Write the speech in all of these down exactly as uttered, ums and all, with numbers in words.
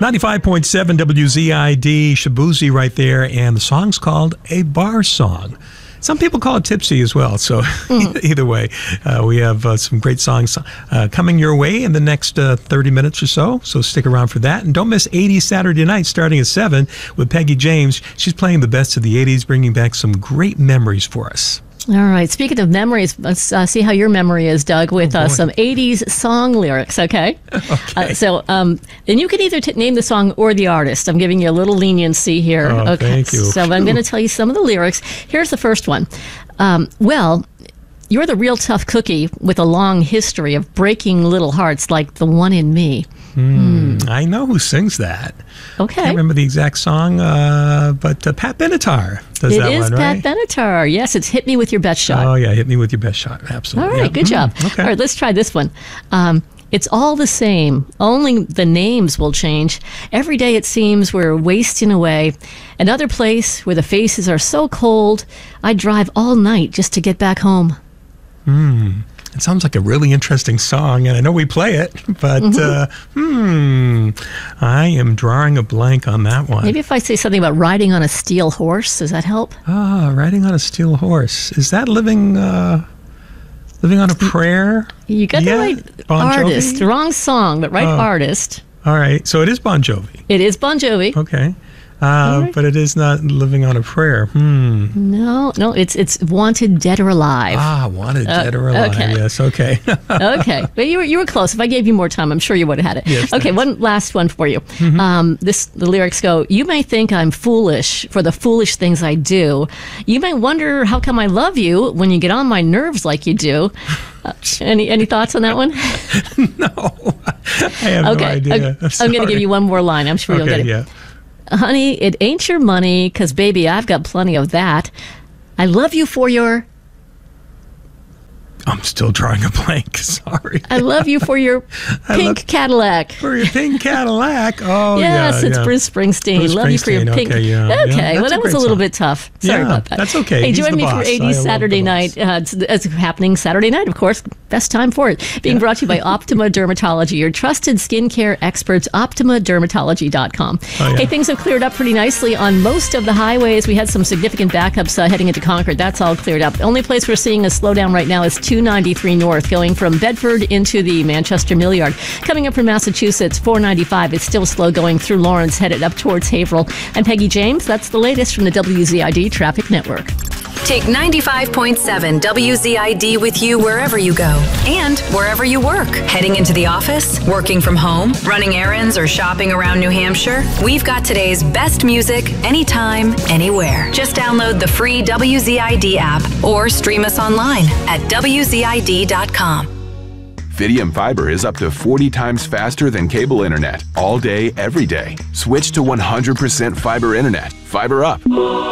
ninety-five point seven W Z I D, Shaboozey right there, and the song's called A Bar Song. Some people call it Tipsy as well, so mm. either way, uh, we have uh, some great songs uh, coming your way in the next uh, thirty minutes or so, so stick around for that. And don't miss eighties Saturday Night starting at seven with Peggy James. She's playing the best of the eighties, bringing back some great memories for us. All right. Speaking of memories, let's uh, see how your memory is, Doug, with oh, uh, some eighties song lyrics, okay? Okay. Uh, so, um, and you can either t- name the song or the artist. I'm giving you a little leniency here. Oh, okay. Thank you. So I'm going to tell you some of the lyrics. Here's the first one. Um, well, you're the real tough cookie with a long history of breaking little hearts like the one in me. Hmm. Mm. I know who sings that. Okay. I can't remember the exact song, uh, but uh, Pat Benatar does it that is one, right? Pat Benatar. Yes, it's Hit Me With Your Best Shot. Oh, yeah, Hit Me With Your Best Shot. Absolutely. All right, yeah. good job. Mm, okay. All right, let's try this one. Um, it's all the same. Only the names will change. Every day it seems we're wasting away. Another place where the faces are so cold, I drive all night just to get back home. Hmm. It sounds like a really interesting song, and I know we play it, but mm-hmm. uh, hmm, I am drawing a blank on that one. Maybe if I say something about riding on a steel horse, does that help? Ah, riding on a steel horse. Is that living uh, living on a prayer? You got yeah. the right Bon artist. Jovi? Wrong song, but right oh. artist. All right, so it is Bon Jovi. It is Bon Jovi. Okay. Uh, right. But it is not living on a prayer. Hmm. No, no, it's it's Wanted Dead or Alive. Ah, Wanted uh, Dead or Alive. Okay. Yes, okay. Okay, but you were you were close. If I gave you more time, I'm sure you would have had it. Yes, okay, thanks. one last one for you. Mm-hmm. Um, this the lyrics go: you may think I'm foolish for the foolish things I do. You may wonder how come I love you when you get on my nerves like you do. Uh, any any thoughts on that one? No, I have okay, no idea. okay. I'm, I'm going to give you one more line. I'm sure okay, you'll get it. Yeah. Honey, it ain't your money, because, baby, I've got plenty of that. I love you for your... I'm still drawing a blank. Sorry. I love you for your pink love, Cadillac. For your pink Cadillac. Oh, yes, yeah. it's yeah. Bruce Springsteen. Bruce Love you for your Springsteen, pink. Okay, yeah, okay. yeah, well, that was a little song. bit tough. Sorry yeah, about that. That's okay. Hey, He's join me boss. for eighties Saturday night. Uh, it's, it's happening Saturday night, of course. Best time for it. Being yeah. brought to you by Optima Dermatology, your trusted skincare experts, optima dermatology dot com. Oh, yeah. Hey, things have cleared up pretty nicely on most of the highways. We had some significant backups uh, heading into Concord. That's all cleared up. The only place we're seeing a slowdown right now is two ninety-three North, going from Bedford into the Manchester Mill Yard. Coming up from Massachusetts, four ninety-five. It's still slow going through Lawrence, headed up towards Haverhill. I'm Peggy James. That's the latest from the W Z I D Traffic Network. Take ninety-five point seven W Z I D with you wherever you go and wherever you work. Heading into the office, working from home, running errands, or shopping around New Hampshire, we've got today's best music anytime, anywhere. Just download the free W Z I D app or stream us online at W Z I D dot com. Fidium Fiber is up to forty times faster than cable internet, all day, every day. Switch to one hundred percent fiber internet. Fiber up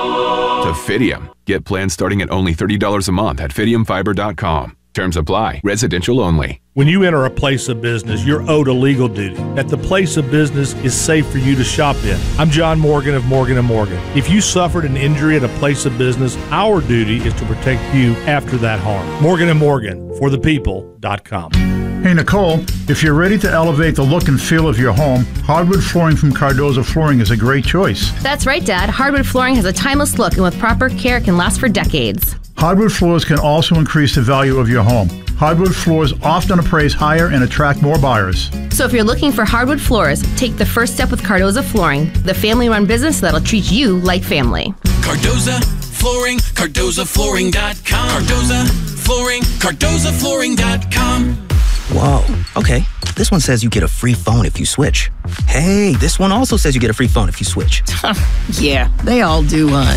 to Fidium. Get plans starting at only thirty dollars a month at Fidium Fiber dot com. Terms apply. Residential only. When you enter a place of business, you're owed a legal duty that the place of business is safe for you to shop in. I'm John Morgan of Morgan and Morgan. If you suffered an injury at a place of business, our duty is to protect you after that harm. Morgan and Morgan, for the people dot com. Hey, Nicole, if you're ready to elevate the look and feel of your home, hardwood flooring from Cardoza Flooring is a great choice. That's right, Dad. Hardwood flooring has a timeless look, and with proper care, can last for decades. Hardwood floors can also increase the value of your home. Hardwood floors often appraise higher and attract more buyers. So if you're looking for hardwood floors, take the first step with Cardoza Flooring, the family-run business that'll treat you like family. Cardoza Flooring, Cardoza Flooring dot com. Cardoza Flooring, Cardoza Flooring dot com. Whoa, okay. This one says you get a free phone if you switch. Hey, this one also says you get a free phone if you switch. Yeah, they all do, hon.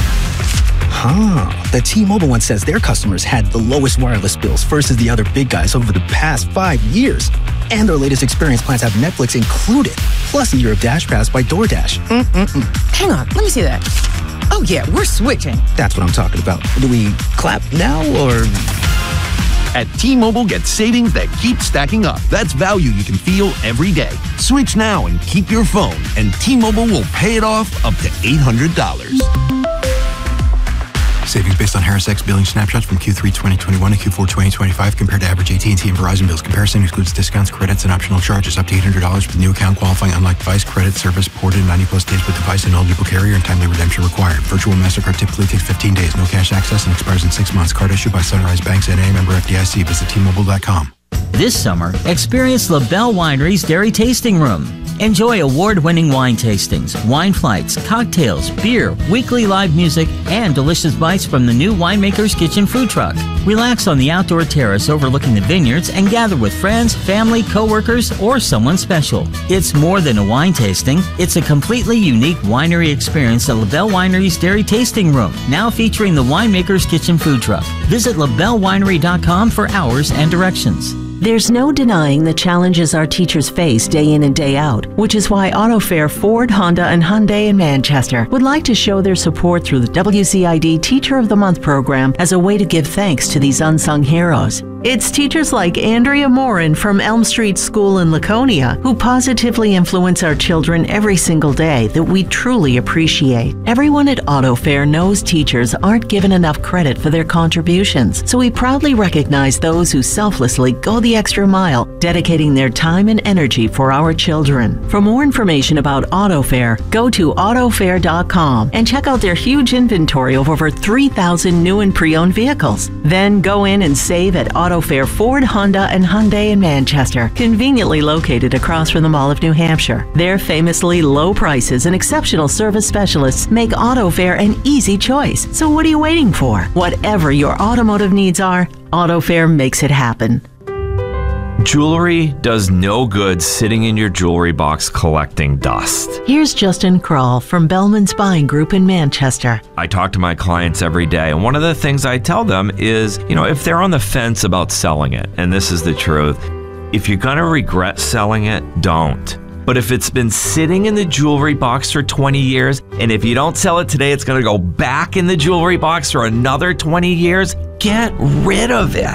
Huh. The T-Mobile one says their customers had the lowest wireless bills versus the other big guys over the past five years. And their latest experience plans have Netflix included, plus a year of Dash Pass by DoorDash. Mm-mm-mm. Hang on, let me see that. Oh yeah, we're switching. That's what I'm talking about. Do we clap now, or... At T-Mobile, get savings that keep stacking up. That's value you can feel every day. Switch now and keep your phone, and T-Mobile will pay it off up to eight hundred dollars. Savings based on Harris X billing snapshots from Q three twenty twenty-one to Q four twenty twenty-five compared to average A T and T and Verizon bills. Comparison excludes discounts, credits, and optional charges. Up to eight hundred dollars with new account qualifying unlike device credit service ported ninety plus days with device and eligible carrier and timely redemption required. Virtual MasterCard typically takes fifteen days. No cash access and expires in six months. Card issued by Sunrise Banks N A, member F D I C. Visit T Mobile dot com. This summer, experience LaBelle Winery's Dairy Tasting Room. Enjoy award-winning wine tastings, wine flights, cocktails, beer, weekly live music, and delicious bites from the new Winemaker's Kitchen food truck. Relax on the outdoor terrace overlooking the vineyards and gather with friends, family, coworkers, or someone special. It's more than a wine tasting. It's a completely unique winery experience at LaBelle Winery's Dairy Tasting Room, now featuring the Winemaker's Kitchen food truck. Visit La Belle Winery dot com for hours and directions. There's no denying the challenges our teachers face day in and day out, which is why AutoFair Ford, Honda, and Hyundai in Manchester would like to show their support through the W Z I D Teacher of the Month program as a way to give thanks to these unsung heroes. It's teachers like Andrea Morin from Elm Street School in Laconia who positively influence our children every single day that we truly appreciate. Everyone at AutoFair knows teachers aren't given enough credit for their contributions, so we proudly recognize those who selflessly go the extra mile, dedicating their time and energy for our children. For more information about AutoFair, go to autofair dot com and check out their huge inventory of over three thousand new and pre-owned vehicles. Then go in and save at AutoFair Ford, Honda, and Hyundai in Manchester, conveniently located across from the Mall of New Hampshire. Their famously low prices and exceptional service specialists make AutoFair an easy choice. So what are you waiting for? Whatever your automotive needs are, AutoFair makes it happen. Jewelry does no good sitting in your jewelry box collecting dust. Here's Justin Kroll from Bellman's Buying Group in Manchester. I talk to my clients every day, and one of the things I tell them is, you know, if they're on the fence about selling it, and this is the truth, if you're going to regret selling it, don't. But if it's been sitting in the jewelry box for twenty years, and if you don't sell it today, it's going to go back in the jewelry box for another twenty years, get rid of it.